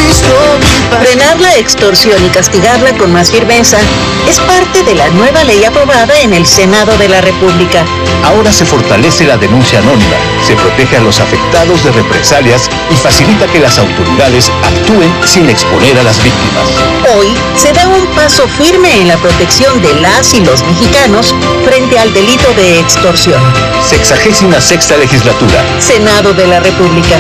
Frenar la extorsión y castigarla con más firmeza es parte de la nueva ley aprobada en el Senado de la República. Ahora se fortalece la denuncia anónima, se protege a los afectados de represalias y facilita que las autoridades actúen sin exponer a las víctimas. Hoy se da un paso firme en la protección de las y los mexicanos frente al delito de extorsión. 66ª Legislatura. Senado de la República.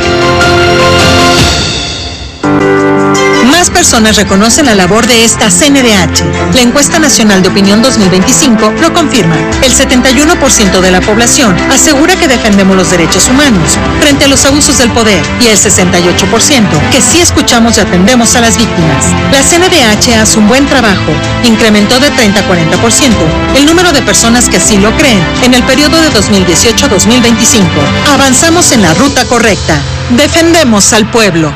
Más personas reconocen la labor de esta CNDH. La encuesta nacional de opinión 2025 lo confirma. El 71% de la población asegura que defendemos los derechos humanos frente a los abusos del poder y el 68% que sí escuchamos y atendemos a las víctimas. La CNDH hace un buen trabajo. Incrementó de 30 a 40% el número de personas que así lo creen en el periodo de 2018 a 2025. Avanzamos en la ruta correcta. Defendemos al pueblo.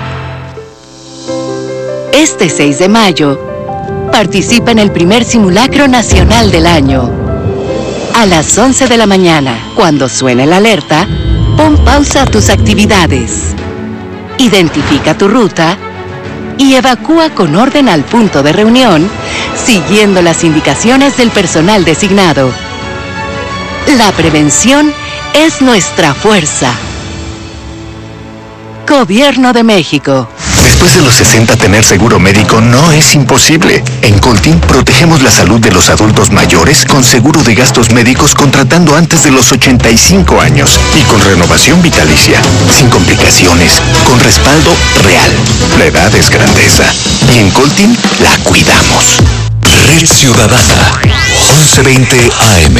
Este 6 de mayo, participa en el primer simulacro nacional del año. A las 11 de la mañana, cuando suene la alerta, pon pausa a tus actividades. Identifica tu ruta y evacúa con orden al punto de reunión, siguiendo las indicaciones del personal designado. La prevención es nuestra fuerza. Gobierno de México. Después de los 60, tener seguro médico no es imposible. En Coltin protegemos la salud de los adultos mayores con seguro de gastos médicos contratando antes de los 85 años y con renovación vitalicia, sin complicaciones, con respaldo real. La edad es grandeza y en Coltin la cuidamos. Red Ciudadana, 1120 AM.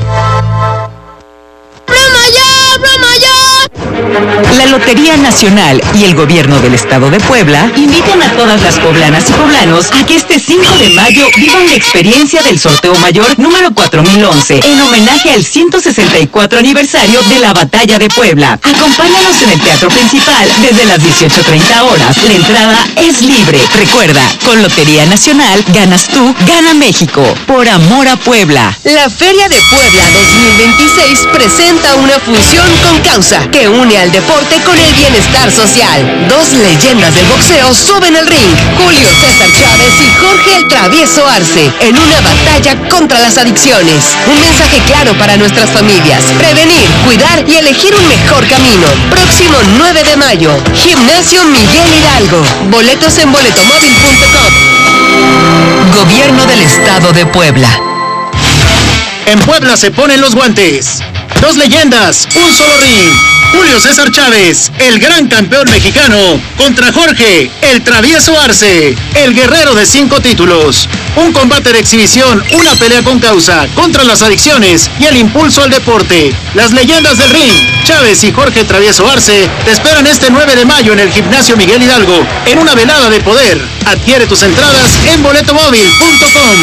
La Lotería Nacional y el Gobierno del Estado de Puebla invitan a todas las poblanas y poblanos a que este 5 de mayo vivan la experiencia del sorteo mayor número 4011 en homenaje al 164 aniversario de la Batalla de Puebla. Acompáñanos en el Teatro Principal desde las 18:30 horas. La entrada es libre. Recuerda, con Lotería Nacional ganas tú, gana México. Por amor a Puebla. La Feria de Puebla 2026 presenta una función con causa que une al deporte con el bienestar social. Dos leyendas del boxeo suben al ring, Julio César Chávez y Jorge el Travieso Arce, en una batalla contra las adicciones. Un mensaje claro para nuestras familias: prevenir, cuidar y elegir un mejor camino. Próximo 9 de mayo, Gimnasio Miguel Hidalgo. Boletos en boletomóvil.com. Gobierno del Estado de Puebla. En Puebla se ponen los guantes. Dos leyendas, un solo ring. Julio César Chávez, el gran campeón mexicano, contra Jorge, el Travieso Arce, el guerrero de 5 títulos. Un combate de exhibición, una pelea con causa, contra las adicciones y el impulso al deporte. Las leyendas del ring, Chávez y Jorge Travieso Arce, te esperan este 9 de mayo en el Gimnasio Miguel Hidalgo, en una velada de poder. Adquiere tus entradas en boletomóvil.com.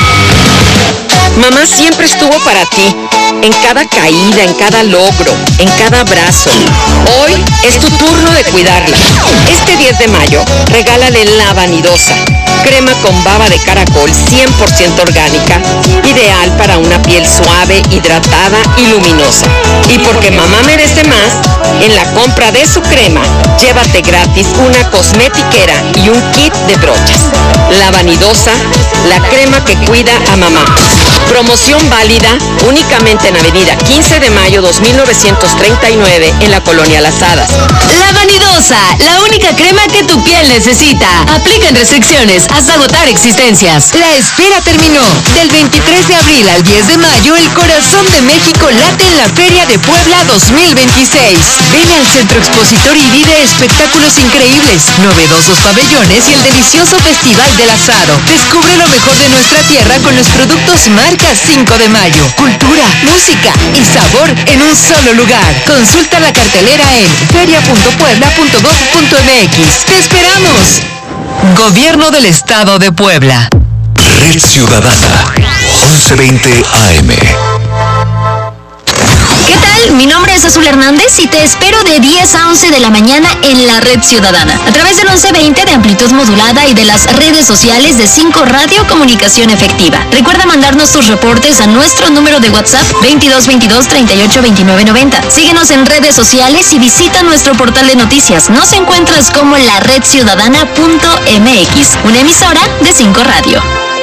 Mamá siempre estuvo para ti, en cada caída, en cada logro, en cada abrazo. Hoy es tu turno de cuidarla. Este 10 de mayo, regálale La Vanidosa, crema con baba de caracol 100% orgánica, ideal para una piel suave, hidratada y luminosa. Y porque mamá merece más, en la compra de su crema, llévate gratis una cosmetiquera y un kit de brochas. La Vanidosa, la crema que cuida a mamá. Promoción válida únicamente en Avenida 15 de Mayo 2939 en la Colonia Las Hadas. La Vanidosa, la única crema que tu piel necesita. Aplican restricciones hasta agotar existencias. La espera terminó. Del 23 de abril al 10 de mayo, el corazón de México late en la Feria de Puebla 2026. Ven al Centro Expositor y vive espectáculos increíbles, novedosos pabellones y el delicioso Festival del Asado. Descubre lo mejor de nuestra tierra con los productos marca 5 de mayo. Cultura, música y sabor en un solo lugar. Consulta la cartelera en feria.puebla.gov.mx. ¡Te esperamos! Gobierno del Estado de Puebla. Red Ciudadana, 1120 AM. ¿Qué tal? Mi nombre es Azul Hernández y te espero de 10 a 11 de la mañana en la Red Ciudadana, a través del 1120 de amplitud modulada y de las redes sociales de 5 Radio Comunicación Efectiva. Recuerda mandarnos tus reportes a nuestro número de WhatsApp 2222 38 29 90. Síguenos en redes sociales y visita nuestro portal de noticias. Nos encuentras como laredciudadana.mx, una emisora de 5 Radio.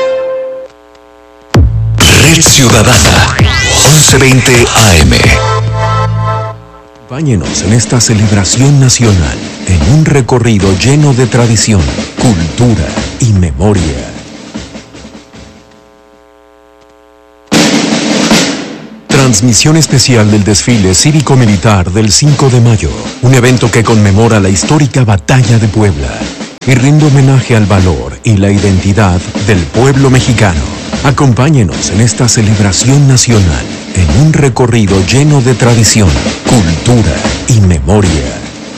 Red Ciudadana, 1120 AM. Acompáñenos en esta celebración nacional, en un recorrido lleno de tradición, cultura y memoria. Transmisión especial del desfile cívico-militar del 5 de mayo, un evento que conmemora la histórica Batalla de Puebla y rinde homenaje al valor y la identidad del pueblo mexicano. Acompáñenos en esta celebración nacional, en un recorrido lleno de tradición, cultura y memoria.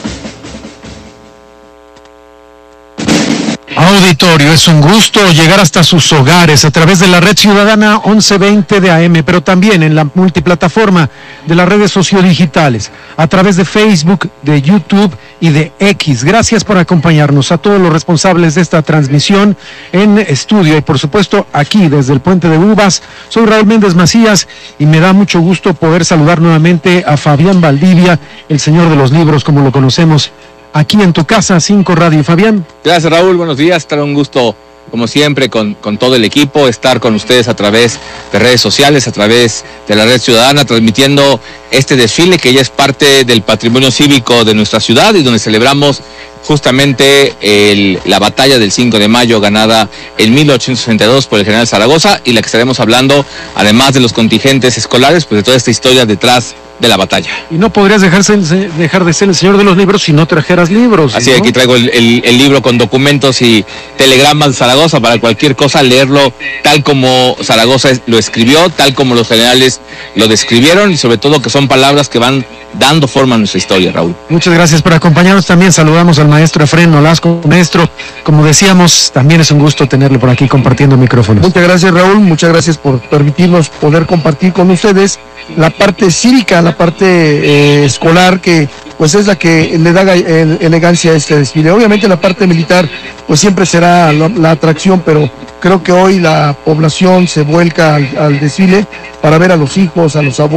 Auditorio, es un gusto llegar hasta sus hogares a través de la Red Ciudadana 1120 de AM, pero también en la multiplataforma de las redes sociodigitales, a través de Facebook, de YouTube y de X. Gracias por acompañarnos a todos los responsables de esta transmisión en estudio y por supuesto aquí desde el Puente de Uvas. Soy Raúl Méndez Macías y me da mucho gusto poder saludar nuevamente a Fabián Valdivia, el señor de los libros como lo conocemos, aquí en tu casa, 5 Radio. Fabián. Gracias, Raúl, buenos días, estará un gusto, como siempre, con todo el equipo, estar con ustedes a través de redes sociales, a través de la Red Ciudadana, transmitiendo este desfile que ya es parte del patrimonio cívico de nuestra ciudad y donde celebramos justamente la batalla del 5 de mayo ganada en 1862 por el general Zaragoza, y la que estaremos hablando, además de los contingentes escolares, pues de toda esta historia detrás de la batalla. Y no podrías dejar de ser el señor de los libros si no trajeras libros. Así, ¿no? Aquí traigo el libro con documentos y telegramas de Zaragoza para cualquier cosa, leerlo tal como Zaragoza lo escribió, tal como los generales lo describieron, y sobre todo que son palabras que van dando forma a nuestra historia, Raúl. Muchas gracias por acompañarnos. También saludamos al maestro Efrén Nolasco. Maestro, como decíamos, también es un gusto tenerlo por aquí compartiendo micrófonos. Muchas gracias, Raúl, muchas gracias por permitirnos poder compartir con ustedes la parte cívica, la parte escolar, que pues es la que le da elegancia a este desfile. Obviamente la parte militar pues siempre será la atracción, pero creo que hoy la población se vuelca al desfile para ver a los hijos, a los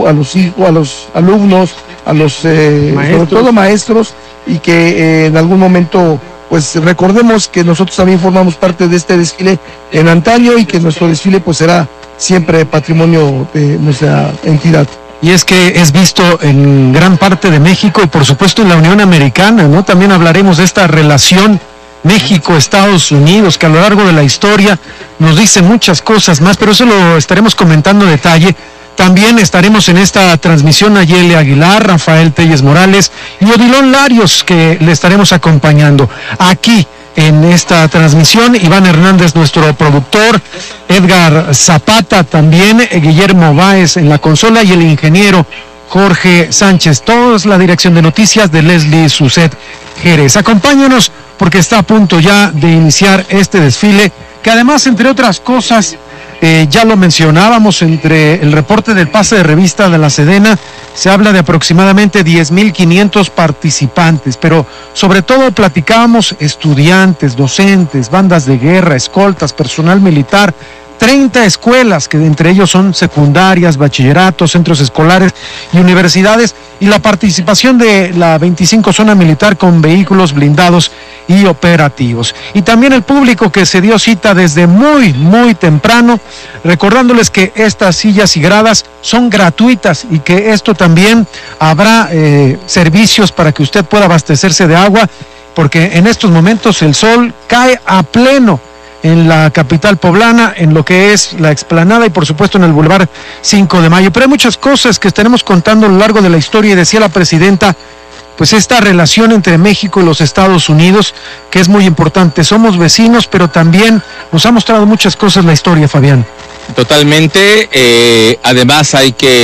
alumnos, a los sobre todo maestros, y que en algún momento pues recordemos que nosotros también formamos parte de este desfile en antaño, y que nuestro desfile pues será siempre patrimonio de nuestra entidad. Y es que es visto en gran parte de México y por supuesto en la Unión Americana, ¿no? También hablaremos de esta relación México-Estados Unidos, que a lo largo de la historia nos dice muchas cosas más, pero eso lo estaremos comentando en detalle. También estaremos en esta transmisión Nayeli Aguilar, Rafael Telles Morales y Odilon Larios, que le estaremos acompañando aquí en esta transmisión. Iván Hernández, nuestro productor, Edgar Zapata también, Guillermo Báez en la consola y el ingeniero Jorge Sánchez. Todos la dirección de noticias de Leslie Suset Jerez. Acompáñanos porque está a punto ya de iniciar este desfile, que además, entre otras cosas, ya lo mencionábamos, entre el reporte del pase de revista de la Sedena, se habla de aproximadamente 10,500 participantes, pero sobre todo platicábamos estudiantes, docentes, bandas de guerra, escoltas, personal militar, 30 escuelas, que entre ellos son secundarias, bachilleratos, centros escolares y universidades, y la participación de la 25 Zona Militar con vehículos blindados y operativos. Y también el público que se dio cita desde muy, muy temprano, recordándoles que estas sillas y gradas son gratuitas y que esto también habrá servicios para que usted pueda abastecerse de agua, porque en estos momentos el sol cae a pleno en la capital poblana, en lo que es la explanada y por supuesto en el Boulevard 5 de Mayo. Pero hay muchas cosas que estaremos contando a lo largo de la historia, y decía la presidenta, pues esta relación entre México y los Estados Unidos, que es muy importante. Somos vecinos, pero también nos ha mostrado muchas cosas la historia, Fabián. Totalmente, además hay que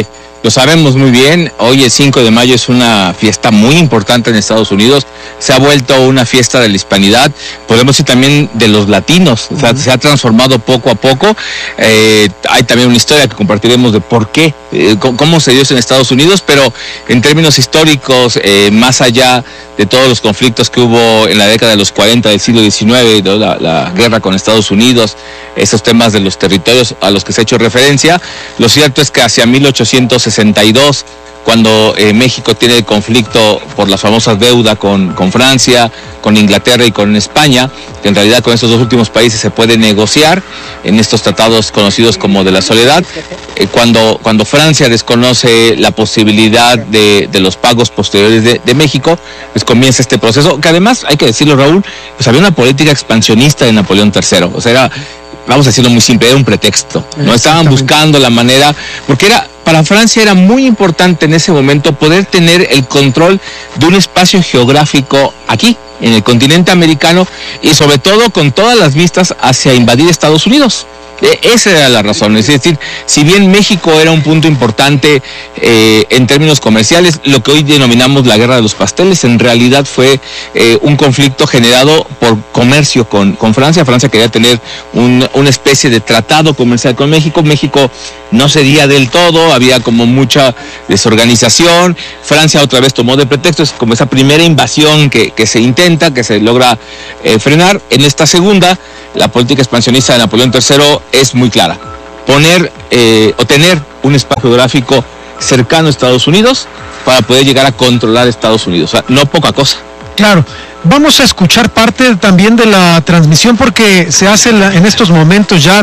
Lo sabemos muy bien, hoy el 5 de mayo es una fiesta muy importante en Estados Unidos, se ha vuelto una fiesta de la hispanidad, podemos decir también de los latinos, o sea, se ha transformado poco a poco. Hay también una historia que compartiremos de por qué, cómo se dio eso en Estados Unidos, pero en términos históricos, más allá de todos los conflictos que hubo en la década de los 40 del siglo XIX, la guerra con Estados Unidos, esos temas de los territorios a los que se ha hecho referencia, lo cierto es que hacia 1862, cuando México tiene el conflicto por las famosas deudas con Francia, con Inglaterra y con España, que en realidad con estos dos últimos países se puede negociar en estos tratados conocidos como de la soledad. Cuando Francia desconoce la posibilidad de los pagos posteriores de México, pues comienza este proceso, que además, hay que decirlo, Raúl, pues había una política expansionista de Napoleón III, o sea, era, vamos a decirlo muy simple, era un pretexto, ¿no? Estaban buscando la manera, porque para Francia era muy importante en ese momento poder tener el control de un espacio geográfico aquí, en el continente americano, y sobre todo con todas las vistas hacia invadir Estados Unidos. Esa era la razón, es decir, si bien México era un punto importante en términos comerciales, lo que hoy denominamos la guerra de los pasteles en realidad fue un conflicto generado por comercio con Francia. Francia quería tener una especie de tratado comercial con México. México no cedía del todo, había como mucha desorganización. Francia otra vez tomó de pretexto, es como esa primera invasión que se intenta, que se logra frenar. En esta segunda, la política expansionista de Napoleón III es muy clara: tener un espacio geográfico cercano a Estados Unidos para poder llegar a controlar Estados Unidos. O sea, no poca cosa. Claro. Vamos a escuchar parte también de la transmisión porque se hace en estos momentos ya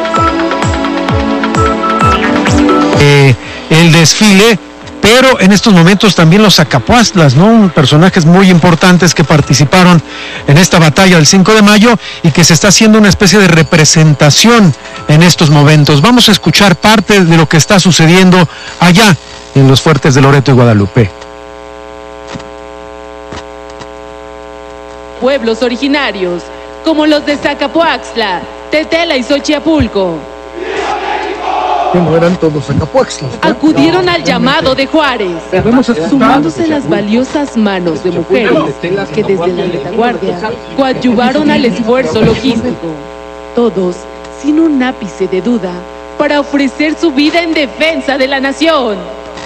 el desfile, pero en estos momentos también los Acapuastlas, ¿no? Personajes muy importantes que participaron en esta batalla del 5 de mayo y que se está haciendo una especie de representación en estos momentos. Vamos a escuchar parte de lo que está sucediendo allá en los fuertes de Loreto y Guadalupe. Pueblos originarios, como los de Zacapoaxtla, Tetela y Xochiapulco, que no eran todos Acapuaxtlas, ¿no? Acudieron al llamado de Juárez, sumándose las valiosas manos de mujeres que desde la retaguardia coadyuvaron al esfuerzo logístico, todos sin un ápice de duda, para ofrecer su vida en defensa de la nación.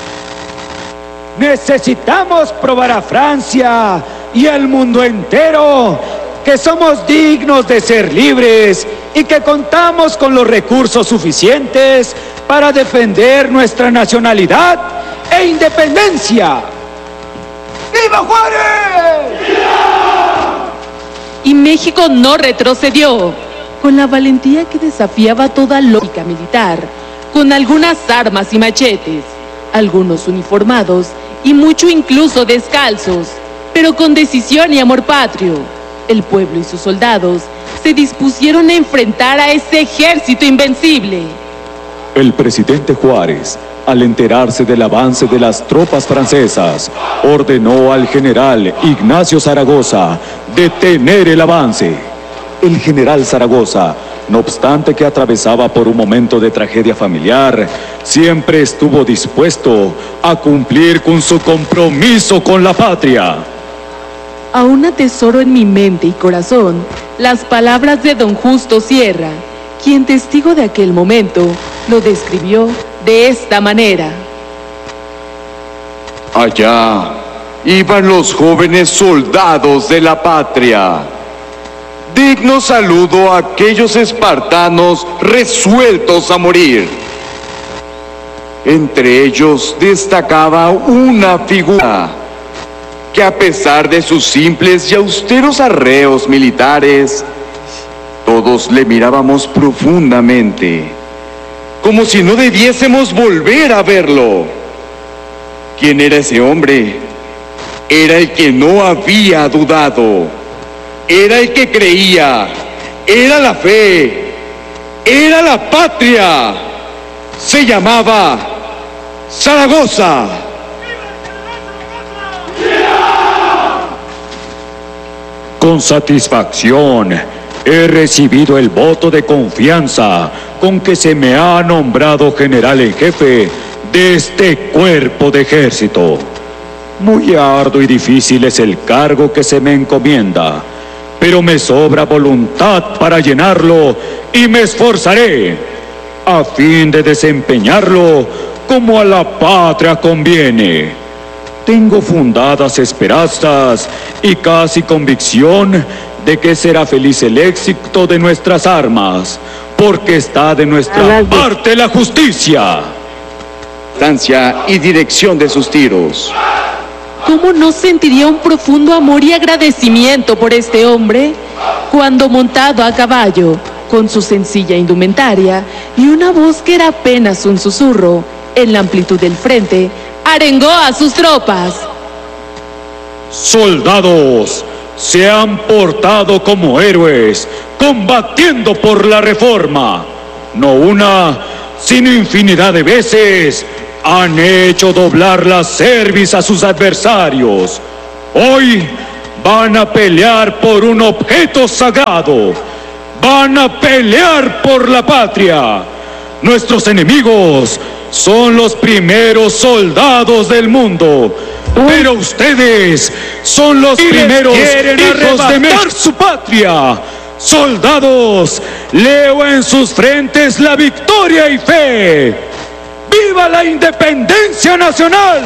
Necesitamos probar a Francia y al mundo entero que somos dignos de ser libres y que contamos con los recursos suficientes para defender nuestra nacionalidad e independencia. ¡Viva Juárez! ¡Viva! Y México no retrocedió, con la valentía que desafiaba toda lógica militar, con algunas armas y machetes, algunos uniformados y mucho incluso descalzos, pero con decisión y amor patrio. El pueblo y sus soldados se dispusieron a enfrentar a ese ejército invencible. El presidente Juárez, al enterarse del avance de las tropas francesas, ordenó al general Ignacio Zaragoza detener el avance. El general Zaragoza, no obstante que atravesaba por un momento de tragedia familiar, siempre estuvo dispuesto a cumplir con su compromiso con la patria. Aún atesoro en mi mente y corazón las palabras de don Justo Sierra, quien, testigo de aquel momento, lo describió de esta manera. Allá iban los jóvenes soldados de la patria. Digno saludo a aquellos espartanos resueltos a morir. Entre ellos destacaba una figura que, a pesar de sus simples y austeros arreos militares, todos le mirábamos profundamente, como si no debiésemos volver a verlo. ¿Quién era ese hombre? Era el que no había dudado, era el que creía, era la fe, era la patria. Se llamaba Zaragoza. Con satisfacción he recibido el voto de confianza con que se me ha nombrado general en jefe de este cuerpo de ejército. Muy arduo y difícil es el cargo que se me encomienda, pero me sobra voluntad para llenarlo y me esforzaré a fin de desempeñarlo como a la patria conviene. Tengo fundadas esperanzas y casi convicción de que será feliz el éxito de nuestras armas, porque está de nuestra parte la justicia. Distancia y dirección de sus tiros. ¿Cómo no sentiría un profundo amor y agradecimiento por este hombre cuando montado a caballo, con su sencilla indumentaria y una voz que era apenas un susurro, en la amplitud del frente, arengó a sus tropas? Soldados, se han portado como héroes, combatiendo por la reforma. No una, sino infinidad de veces han hecho doblar la cerviz a sus adversarios. Hoy van a pelear por un objeto sagrado. Van a pelear por la patria. Nuestros enemigos son los primeros soldados del mundo. Pero ustedes son los primeros hijos de su patria. Soldados, leo en sus frentes la victoria y fe. ¡Viva la independencia nacional!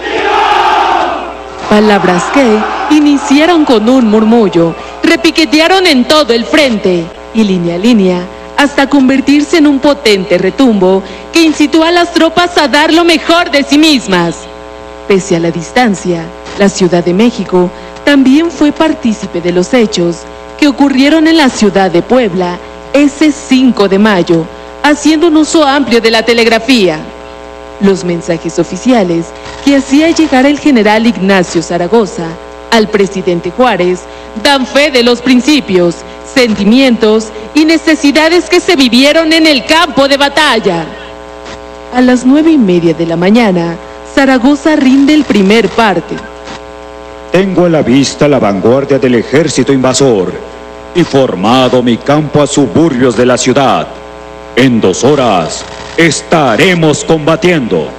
Palabras que iniciaron con un murmullo, repiquetearon en todo el frente y línea a línea, hasta convertirse en un potente retumbo que incitó a las tropas a dar lo mejor de sí mismas. Pese a la distancia, la Ciudad de México también fue partícipe de los hechos que ocurrieron en la ciudad de Puebla ese 5 de mayo, haciendo un uso amplio de la telegrafía. Los mensajes oficiales que hacía llegar el general Ignacio Zaragoza al presidente Juárez dan fe de los principios, sentimientos y necesidades que se vivieron en el campo de batalla. A las 9:30 de la mañana, Zaragoza rinde el primer parte. Tengo a la vista la vanguardia del ejército invasor y formado mi campo a suburbios de la ciudad. En 2 horas estaremos combatiendo.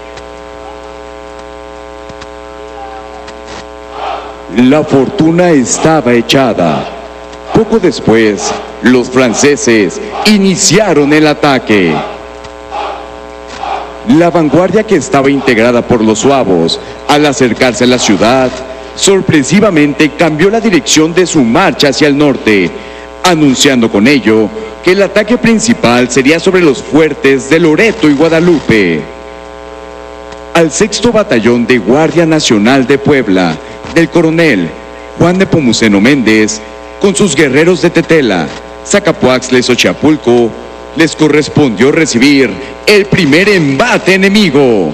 La fortuna estaba echada. Poco después, los franceses iniciaron el ataque. La vanguardia, que estaba integrada por los suavos, al acercarse a la ciudad, sorpresivamente cambió la dirección de su marcha hacia el norte, anunciando con ello que el ataque principal sería sobre los fuertes de Loreto y Guadalupe. Al 6º Batallón de Guardia Nacional de Puebla, del coronel Juan Nepomuceno Méndez, con sus guerreros de Tetela, Zacapuaxtla y Xochapulco, les correspondió recibir el primer embate enemigo.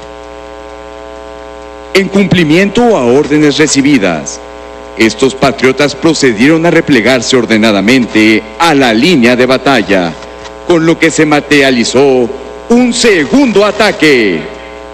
En cumplimiento a órdenes recibidas, estos patriotas procedieron a replegarse ordenadamente a la línea de batalla, con lo que se materializó un segundo ataque.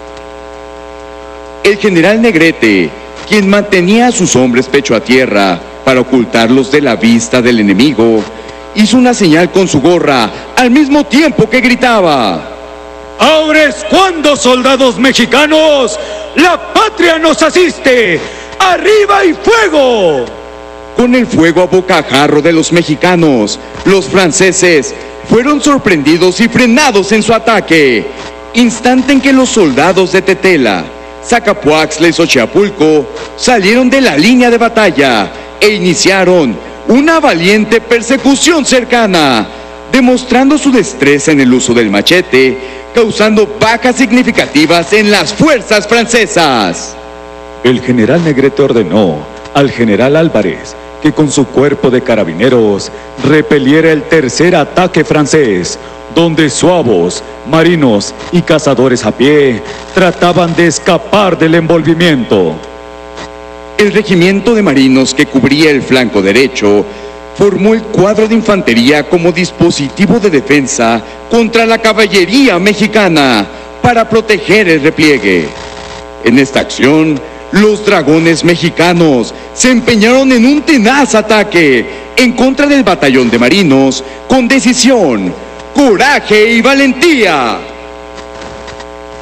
El general Negrete, quien mantenía a sus hombres pecho a tierra para ocultarlos de la vista del enemigo, hizo una señal con su gorra al mismo tiempo que gritaba: ¡Ahora es cuando, soldados mexicanos! ¡La patria nos asiste! ¡Arriba y fuego! Con el fuego a bocajarro de los mexicanos, los franceses fueron sorprendidos y frenados en su ataque, instante en que los soldados de Tetela, Zacapuaxtla y Xochapulco salieron de la línea de batalla e iniciaron una valiente persecución cercana, demostrando su destreza en el uso del machete, causando bajas significativas en las fuerzas francesas. El general Negrete ordenó al general Álvarez que con su cuerpo de carabineros repeliera el tercer ataque francés, donde suavos, marinos y cazadores a pie trataban de escapar del envolvimiento. El regimiento de marinos que cubría el flanco derecho formó el cuadro de infantería como dispositivo de defensa contra la caballería mexicana para proteger el repliegue. En esta acción, los dragones mexicanos se empeñaron en un tenaz ataque en contra del batallón de marinos con decisión, coraje y valentía.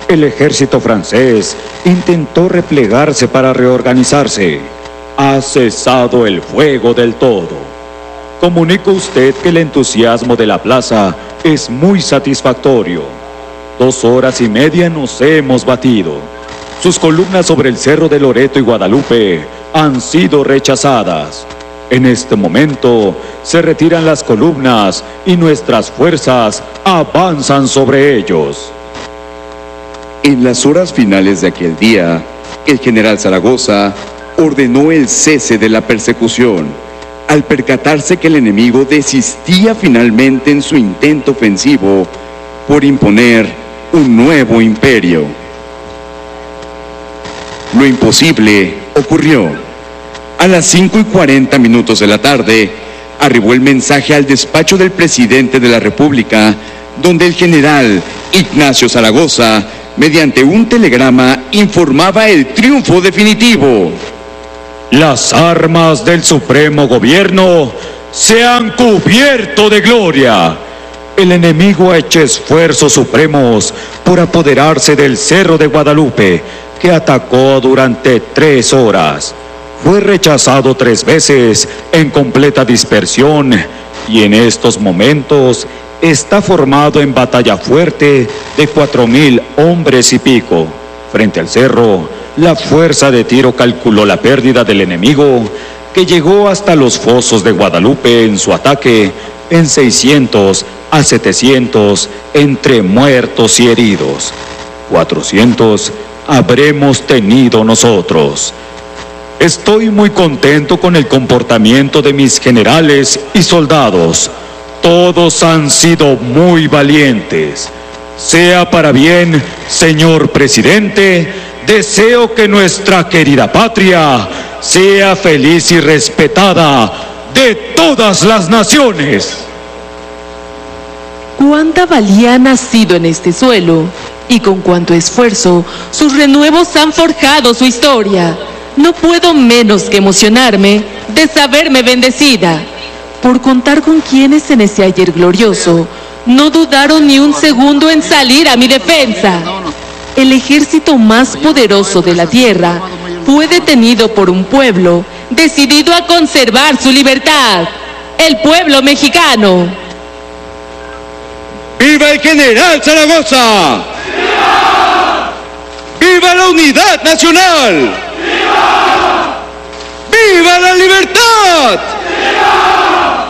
el ejército francés intentó replegarse para reorganizarse. Ha cesado el fuego del todo. Comunica usted que el entusiasmo de la plaza es muy satisfactorio. 2 horas y media nos hemos batido. Sus columnas sobre el Cerro de Loreto y Guadalupe han sido rechazadas. En este momento se retiran las columnas y nuestras fuerzas avanzan sobre ellos. En las horas finales de aquel día, el general Zaragoza ordenó el cese de la persecución, al percatarse que el enemigo desistía finalmente en su intento ofensivo por imponer un nuevo imperio. Lo imposible ocurrió. A las 5:40 de la tarde, arribó el mensaje al despacho del presidente de la República, donde el general Ignacio Zaragoza, mediante un telegrama, informaba el triunfo definitivo. Las armas del Supremo Gobierno se han cubierto de gloria. El enemigo ha hecho esfuerzos supremos por apoderarse del Cerro de Guadalupe, que atacó durante 3 horas. Fue rechazado 3 veces en completa dispersión y en estos momentos está formado en batalla fuerte de 4,000 hombres y pico. Frente al cerro, la fuerza de tiro calculó la pérdida del enemigo, que llegó hasta los fosos de Guadalupe en su ataque en 600 a 700 entre muertos y heridos. 400 habremos tenido nosotros. Estoy muy contento con el comportamiento de mis generales y soldados. Todos han sido muy valientes. Sea para bien, señor presidente, deseo que nuestra querida patria sea feliz y respetada de todas las naciones. Cuánta valía ha nacido en este suelo y con cuánto esfuerzo sus renuevos han forjado su historia. No puedo menos que emocionarme de saberme bendecida por contar con quienes en ese ayer glorioso no dudaron ni un segundo en salir a mi defensa. El ejército más poderoso de la tierra fue detenido por un pueblo decidido a conservar su libertad, el pueblo mexicano. ¡Viva el general Zaragoza! ¡Viva! ¡Viva la unidad nacional! ¡Viva! ¡Viva la libertad! ¡Viva!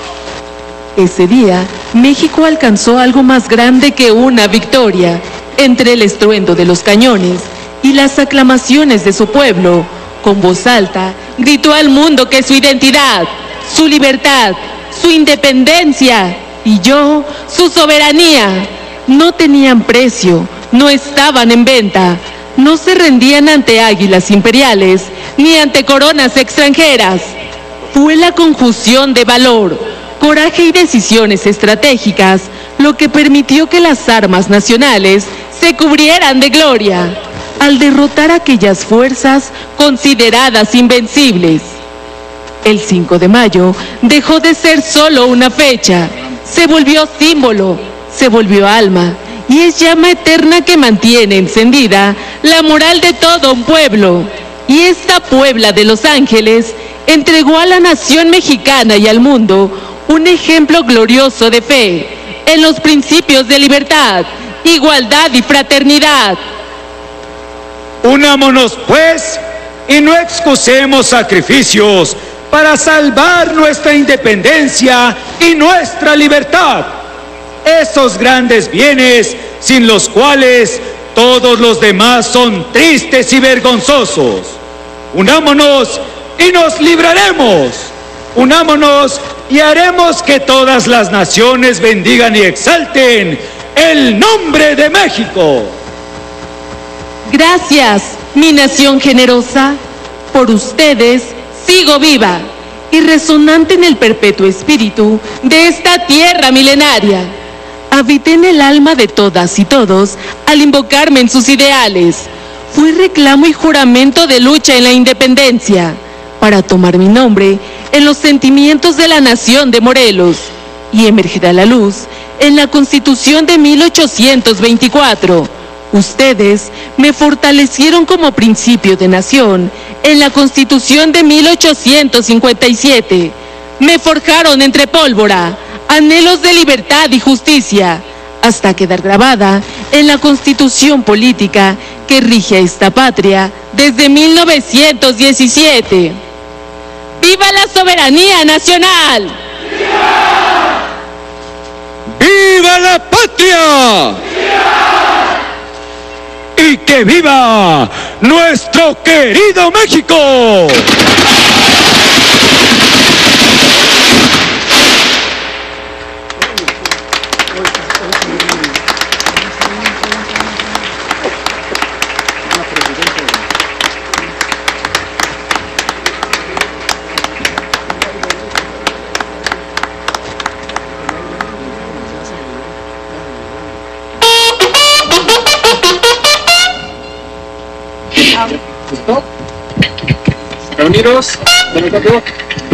Ese día, México alcanzó algo más grande que una victoria. Entre el estruendo de los cañones y las aclamaciones de su pueblo, con voz alta, gritó al mundo que su identidad, su libertad, su independencia y su soberanía, no tenían precio, no estaban en venta, no se rendían ante águilas imperiales ni ante coronas extranjeras. Fue la conjunción de valor, coraje y decisiones estratégicas lo que permitió que las armas nacionales se cubrieran de gloria al derrotar a aquellas fuerzas consideradas invencibles. El 5 de mayo dejó de ser solo una fecha, se volvió símbolo, se volvió alma y es llama eterna que mantiene encendida la moral de todo un pueblo. Y esta Puebla de Los Ángeles entregó a la nación mexicana y al mundo un ejemplo glorioso de fe en los principios de libertad, igualdad y fraternidad. Unámonos pues y no excusemos sacrificios para salvar nuestra independencia y nuestra libertad. Esos grandes bienes sin los cuales todos los demás son tristes y vergonzosos. Unámonos y nos libraremos. Unámonos y haremos que todas las naciones bendigan y exalten el nombre de México. Gracias, mi nación generosa. Por ustedes sigo viva y resonante en el perpetuo espíritu de esta tierra milenaria. Habité en el alma de todas y todos al invocarme en sus ideales. Fui reclamo y juramento de lucha en la independencia para tomar mi nombre en los sentimientos de la nación de Morelos y emerger a la luz en la Constitución de 1824, Ustedes me fortalecieron como principio de nación en la Constitución de 1857. Me forjaron entre pólvora, anhelos de libertad y justicia, hasta quedar grabada en la Constitución política que rige a esta patria desde 1917. ¡Viva la soberanía nacional! ¡Viva la patria! ¡Y que viva nuestro querido México! Reunidos,